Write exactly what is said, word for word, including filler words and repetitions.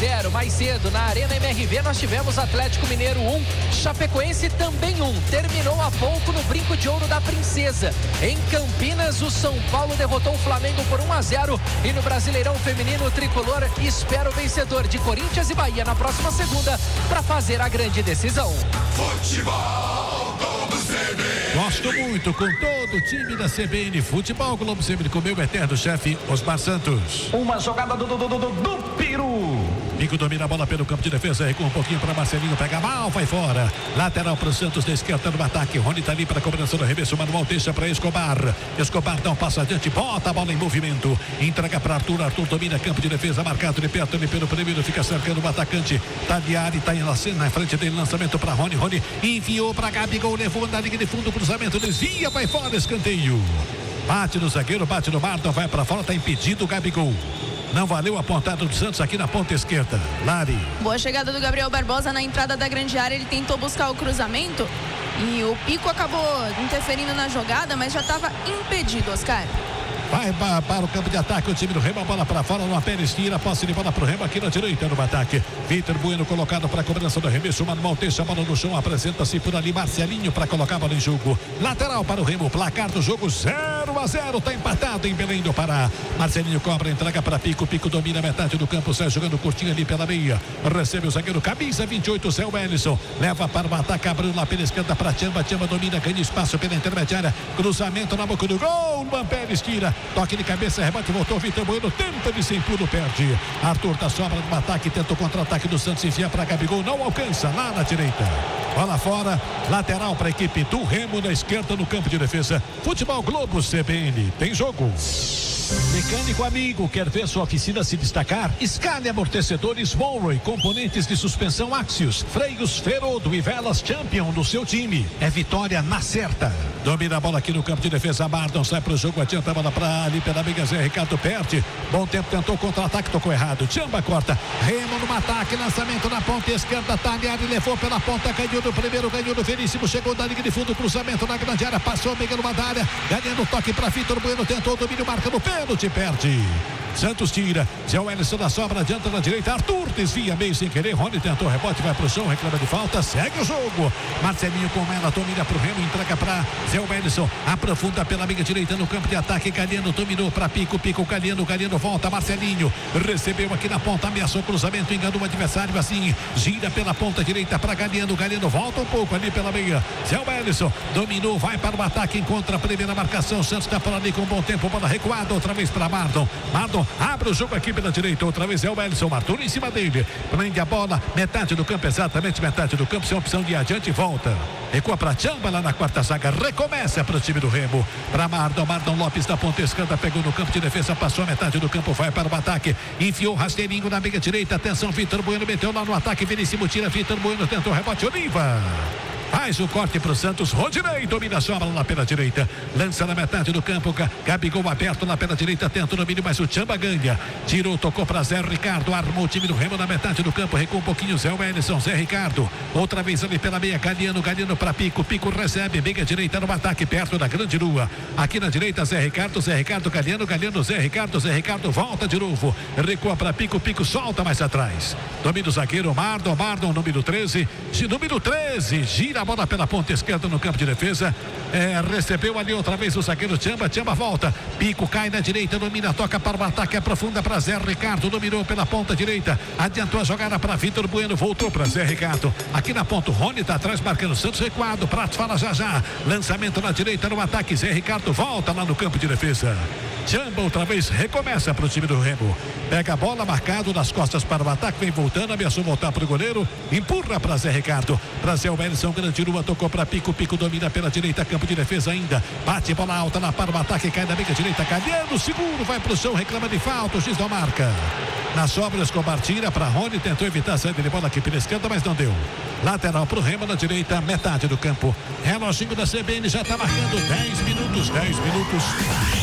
zero. Mais cedo, na Arena M R V, nós tivemos Atlético Mineiro um, Chapecoense também um. Terminou há pouco no Brinco de Ouro da Princesa. Em Campinas, o São Paulo derrotou o Flamengo por um a zero. E no Brasileirão Feminino, o Tricolor espera o vencedor de Corinthians e Bahia na próxima segunda para fazer a grande decisão. Futebol Globo C B N. Gosto muito com todo o time da C B N. Futebol Globo C B N com o meu eterno chefe Osmar Santos. Uma jogada do, do, do, do, do Peru. Pico domina a bola pelo campo de defesa, recua um pouquinho para Marcelinho, pega mal, vai fora. Lateral para o Santos, da esquerda no ataque. Rony tá ali para a cobrança do arremesso manual, deixa para Escobar. Escobar dá um passo adiante, bota a bola em movimento. Entrega para Arthur, Arthur domina campo de defesa, marcado de perto ali pelo primeiro, fica cercando o atacante. Tagliari tá na cena, na frente dele, lançamento para Rony. Rony enviou para Gabigol, levou na linha de fundo, cruzamento, desvia, vai fora, escanteio. Bate no zagueiro, bate no Marlon, vai para fora, tá impedido o Gabigol. Não valeu a pontada do Santos aqui na ponta esquerda. Lari. Boa chegada do Gabriel Barbosa na entrada da grande área. Ele tentou buscar o cruzamento e o Pico acabou interferindo na jogada, mas já estava impedido, Oscar. Vai para, para o campo de ataque o time do Remo, a bola para fora, no Pérez tira, posse de bola para o Remo aqui na direita no ataque. Vitor Bueno colocado para a cobrança do arremesso, Manuel deixa a bola no chão, apresenta-se por ali Marcelinho para colocar a bola em jogo. Lateral para o Remo, placar do jogo zero a zero, está empatado em Belém do Pará. Marcelinho cobra, entrega para Pico, Pico domina a metade do campo, sai jogando curtinho ali pela meia. Recebe o zagueiro, camisa vinte e oito, Zé Wellison, leva para o ataque, abriu lá pela esquerda para Tchamba, Tchamba domina, ganha espaço pela intermediária, cruzamento na boca do gol, o Pérez tira. Toque de cabeça, rebote, voltou Vitor Bueno, tenta de sem pulo, perde. Arthur tá sobra no ataque, tenta o contra-ataque do Santos, enfia para Gabigol, não alcança, lá na direita. Bola fora, lateral para a equipe do Remo, na esquerda no campo de defesa. Futebol Globo C B N, tem jogo. Mecânico amigo, quer ver sua oficina se destacar? Escale amortecedores Monroe, componentes de suspensão Axios, freios Ferodo e velas Champion do seu time. É vitória na certa. Domina a bola aqui no campo de defesa, Mardon sai pro jogo, adianta a bola pra ali pela amiga Zé Ricardo, perde. Bom tempo, tentou contra-ataque, tocou errado. Tchamba corta, Remo no ataque, lançamento na ponta esquerda, Tagliari levou pela ponta, ganhou do primeiro, ganhou do Veríssimo, chegou da linha de fundo, cruzamento na grande área, passou a Miguel numa área, ganhando toque pra Vitor Bueno, tentou o domínio, marca no pênalti, perde. Santos tira, Zé Wellison da sobra, adianta na direita, Arthur desvia meio sem querer, Rony tentou rebote, vai pro chão, reclama de falta, segue o jogo. Marcelinho com ela, domina pro Remo, entrega pra Zé Wellison, aprofunda pela amiga direita no campo de ataque, Galiano dominou pra Pico, Pico, Galiano, Galiano volta, Marcelinho, recebeu aqui na ponta, ameaçou o cruzamento, enganou o adversário, assim, gira pela ponta direita pra Galiano, Galiano volta um pouco ali pela meia, Zé Wellison, dominou, vai para o ataque, encontra a primeira marcação, Santos tá por ali com bom tempo, bola recuada, outra vez pra Mardon, Mardon abre o jogo aqui pela direita, outra vez é o Wellison, Arthur em cima dele, prende a bola, metade do campo, exatamente metade do campo, sem opção de adiante e volta. Recua para Tchamba lá na quarta zaga, recomeça para o time do Remo, para Mardon, Mardon Lopes da ponta esquerda, pegou no campo de defesa, passou a metade do campo, vai para o ataque, enfiou rasteirinho na meia direita, atenção, Vitor Bueno meteu lá no ataque, Veríssimo tira, Vitor Bueno tentou rebote, Oliva. Faz o corte pro Santos, Rodinei domina a sobra lá pela direita, lança na metade do campo, Gabigol aberto lá pela direita, tenta o domínio, mas o Tchamba ganha, tirou, tocou pra Zé Ricardo, armou o time do Remo na metade do campo, recua um pouquinho, Zé Wellison, Zé Ricardo, outra vez ali pela meia, Galiano, Galiano pra Pico, Pico recebe, meia direita no ataque, perto da grande lua, aqui na direita, Zé Ricardo, Zé Ricardo, Galiano, Galiano, Zé Ricardo, Zé Ricardo, volta de novo, recua pra Pico, Pico solta mais atrás, domina o zagueiro, Mardon, Mardon, número treze, número treze, gira a bola pela ponta esquerda no campo de defesa, é, recebeu ali outra vez o zagueiro Tchamba, Tchamba volta, Pico cai na direita, domina, toca para o ataque, aprofunda para Zé Ricardo, dominou pela ponta direita, adiantou a jogada para Vitor Bueno, voltou para Zé Ricardo, aqui na ponta o Rony tá atrás, marcando Santos recuado, Prato fala já já, lançamento na direita no ataque, Zé Ricardo volta lá no campo de defesa, Tchamba outra vez recomeça para o time do Remo, pega a bola, marcado nas costas para o ataque, vem voltando, ameaçou voltar para o goleiro, empurra para Zé Ricardo, para Zé Wellison, grande lua, tocou para Pico, Pico domina pela direita, campo de defesa ainda, bate bola alta na para o ataque, cai na meia direita, Galiano, seguro, vai pro chão, reclama de falta, o X não marca. Na sobra, Escobar tira para Rony, tentou evitar a saída de bola aqui pela esquerda, mas não deu. Lateral pro Remo na direita, metade do campo. Reloginho da C B N já tá marcando dez minutos, dez minutos.